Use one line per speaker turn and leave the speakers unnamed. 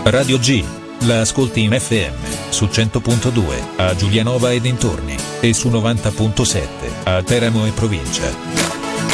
Radio G. La ascolti in FM, su 100.2, a Giulianova e dintorni, e su 90.7, a Teramo e provincia.